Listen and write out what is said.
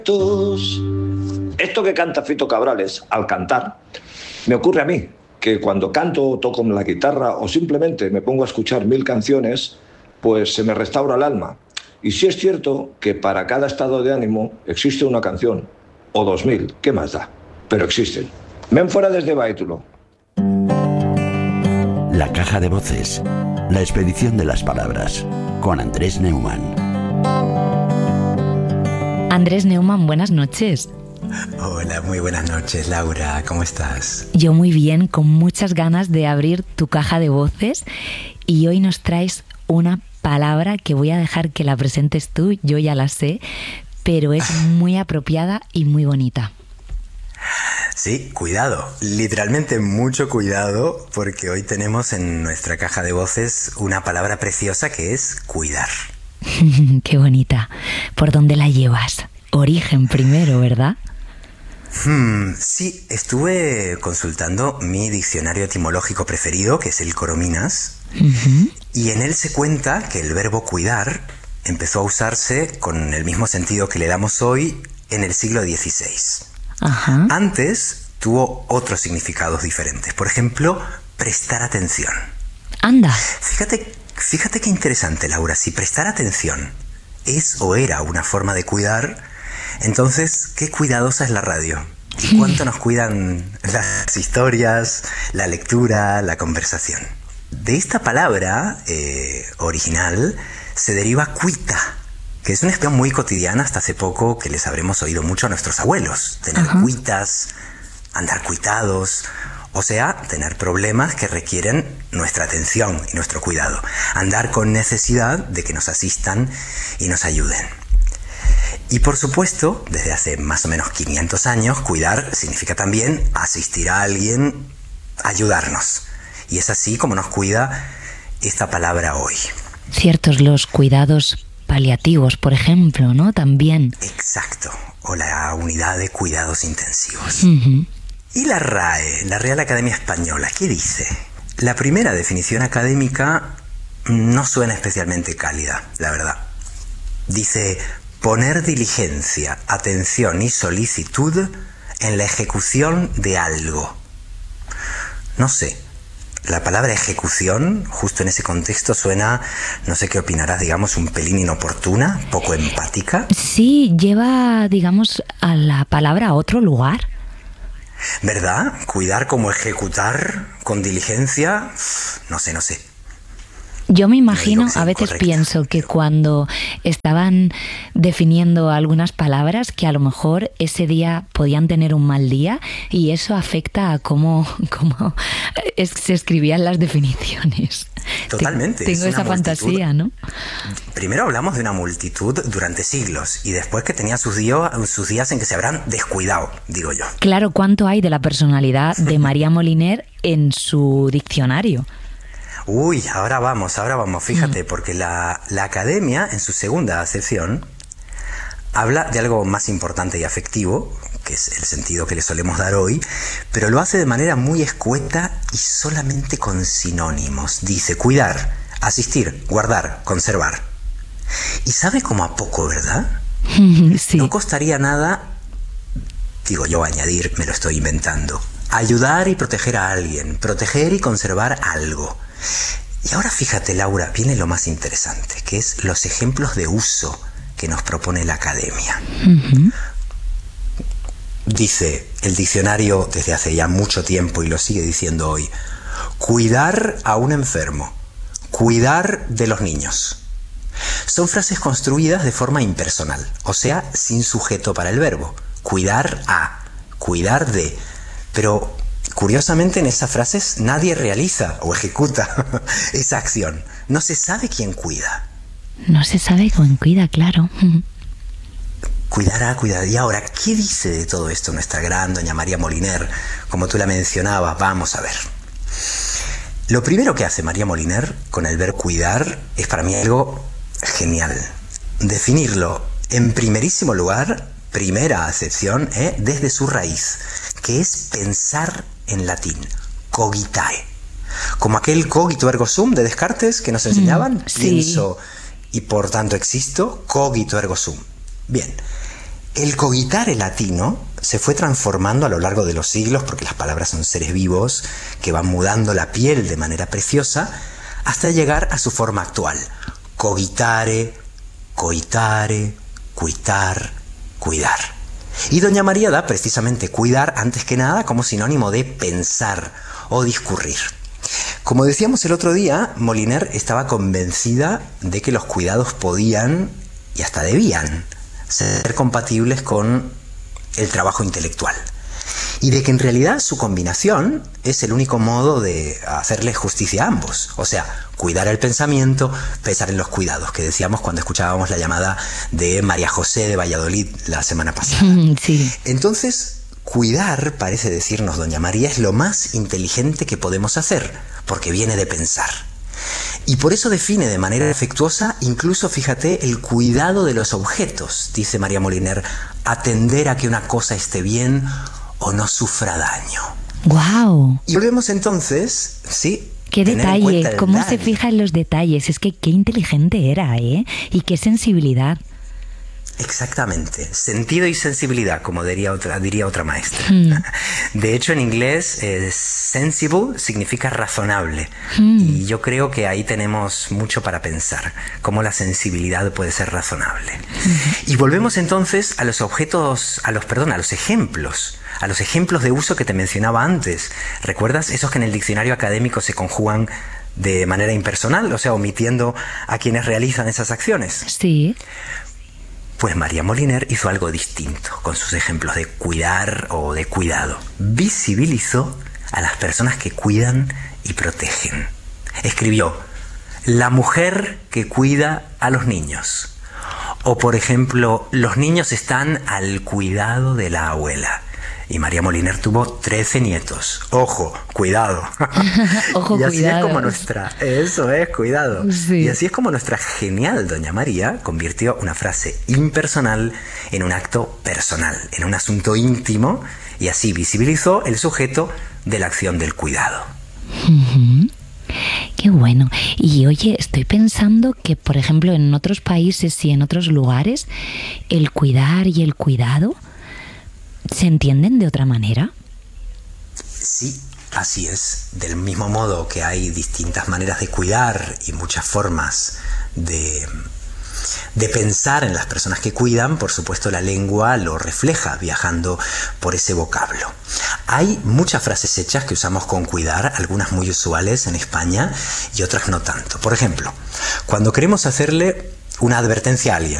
Esto que canta Fito Cabrales al cantar, me ocurre a mí, que cuando canto o toco la guitarra o simplemente me pongo a escuchar 1000 canciones, pues se me restaura el alma. Y sí es cierto que para cada estado de ánimo existe una canción, o 2000, ¿qué más da? Pero existen. Ven fuera desde Baitulo. La caja de voces, la expedición de las palabras, con Andrés Neumann. Andrés Neumann, buenas noches. Hola, muy buenas noches, Laura. ¿Cómo estás? Yo muy bien, con muchas ganas de abrir tu caja de voces, y hoy nos traes una palabra que voy a dejar que la presentes tú, yo ya la sé, pero es muy apropiada y muy bonita. Sí, cuidado, literalmente mucho cuidado, porque hoy tenemos en nuestra caja de voces una palabra preciosa que es cuidar. Qué bonita. ¿Por dónde la llevas? Origen primero, ¿verdad? Sí, estuve consultando mi diccionario etimológico preferido, que es el Corominas, y en él se cuenta que el verbo cuidar empezó a usarse con el mismo sentido que le damos hoy en el siglo XVI. Ajá. Antes tuvo otros significados diferentes. Por ejemplo, prestar atención. Anda. Fíjate qué interesante, Laura. Si prestar atención es o era una forma de cuidar, entonces qué cuidadosa es la radio. Y cuánto nos cuidan las historias, la lectura, la conversación. De esta palabra original se deriva cuita, que es una expresión muy cotidiana hasta hace poco, que les habremos oído mucho a nuestros abuelos. Tener cuitas, andar cuitados, o sea, tener problemas que requieren nuestra atención y nuestro cuidado. Andar con necesidad de que nos asistan y nos ayuden. Y por supuesto, desde hace más o menos 500 años, cuidar significa también asistir a alguien, ayudarnos. Y es así como nos cuida esta palabra hoy. Ciertos los cuidados paliativos, por ejemplo, ¿no? También. Exacto, o la unidad de cuidados intensivos. Uh-huh. Y la RAE, la Real Academia Española, ¿qué dice? La primera definición académica no suena especialmente cálida, la verdad. Dice: poner diligencia, atención y solicitud en la ejecución de algo. No sé, la palabra ejecución, justo en ese contexto, suena, no sé qué opinarás, digamos, un pelín inoportuna, poco empática. Sí, lleva, digamos, a la palabra a otro lugar. ¿Verdad? Cuidar como ejecutar con diligencia, no sé. Yo me imagino, a veces incorrecta, pienso que cuando estaban definiendo algunas palabras, que a lo mejor ese día podían tener un mal día, y eso afecta a cómo se escribían las definiciones. Totalmente. Tengo esa fantasía, ¿no? Primero hablamos de una multitud durante siglos, y después que tenía sus días en que se habrán descuidado, digo yo. Claro, ¿cuánto hay de la personalidad de María Moliner en su diccionario? Uy, ahora vamos, fíjate, porque la academia, en su segunda acepción, habla de algo más importante y afectivo, que es el sentido que le solemos dar hoy, pero lo hace de manera muy escueta y solamente con sinónimos. Dice cuidar, asistir, guardar, conservar. Y sabe como a poco, ¿verdad? Sí. No costaría nada, digo yo, añadir, me lo estoy inventando, ayudar y proteger a alguien, proteger y conservar algo. Y ahora fíjate, Laura, viene lo más interesante, que es los ejemplos de uso que nos propone la academia. Uh-huh. Dice el diccionario desde hace ya mucho tiempo, y lo sigue diciendo hoy: cuidar a un enfermo, cuidar de los niños. Son frases construidas de forma impersonal, o sea, sin sujeto para el verbo. Cuidar a, cuidar de. Pero curiosamente en esas frases nadie realiza o ejecuta esa acción. No se sabe quién cuida. No se sabe quién cuida, claro. Cuidar. Y ahora, ¿qué dice de todo esto nuestra gran doña María Moliner? Como tú la mencionabas, vamos a ver. Lo primero que hace María Moliner con el verbo cuidar es para mí algo genial. Definirlo en primerísimo lugar, primera acepción, desde su raíz, que es pensar en latín, cogitae. Como aquel cogito ergo sum de Descartes que nos enseñaban. Sí. Pienso y por tanto existo, cogito ergo sum. Bien, El cogitare latino se fue transformando a lo largo de los siglos, porque las palabras son seres vivos que van mudando la piel de manera preciosa, hasta llegar a su forma actual. Cogitare, coitare, cuitar, cuidar. Y doña María da precisamente cuidar antes que nada como sinónimo de pensar o discurrir. Como decíamos el otro día, Moliner estaba convencida de que los cuidados podían y hasta debían ser compatibles con el trabajo intelectual, y de que en realidad su combinación es el único modo de hacerle justicia a ambos. O sea, cuidar el pensamiento, pensar en los cuidados, que decíamos cuando escuchábamos la llamada de María José de Valladolid la semana pasada. Sí. Entonces, cuidar, parece decirnos doña María, es lo más inteligente que podemos hacer, porque viene de pensar. Y por eso define de manera afectuosa, incluso, fíjate, el cuidado de los objetos, dice María Moliner, atender a que una cosa esté bien o no sufra daño. ¡Guau! Y volvemos entonces, sí. ¡Qué detalle! ¿Cómo se fija en los detalles? Es que qué inteligente era, ¿eh? Y qué sensibilidad. Exactamente, sentido y sensibilidad, como diría otra maestra. De hecho, en inglés, sensible significa razonable. Y yo creo que ahí tenemos mucho para pensar, cómo la sensibilidad puede ser razonable. Y volvemos entonces a los objetos, a los ejemplos de uso que te mencionaba antes. ¿Recuerdas? Esos que en el diccionario académico se conjugan de manera impersonal, o sea, omitiendo a quienes realizan esas acciones. Sí. Pues María Moliner hizo algo distinto con sus ejemplos de cuidar o de cuidado. Visibilizó a las personas que cuidan y protegen. Escribió: la mujer que cuida a los niños. O, por ejemplo, los niños están al cuidado de la abuela. Y María Moliner tuvo 13 nietos. Ojo, cuidado. Ojo, y así cuidado. es como eso es, cuidado. Sí. Y así es como nuestra genial doña María convirtió una frase impersonal en un acto personal, en un asunto íntimo, y así visibilizó el sujeto de la acción del cuidado. Qué bueno. Y oye, estoy pensando que, por ejemplo, en otros países y en otros lugares, el cuidar y el cuidado ¿se entienden de otra manera? Sí, así es. Del mismo modo que hay distintas maneras de cuidar y muchas formas de pensar en las personas que cuidan, por supuesto la lengua lo refleja viajando por ese vocablo. Hay muchas frases hechas que usamos con cuidar, algunas muy usuales en España y otras no tanto. Por ejemplo, cuando queremos hacerle una advertencia a alguien,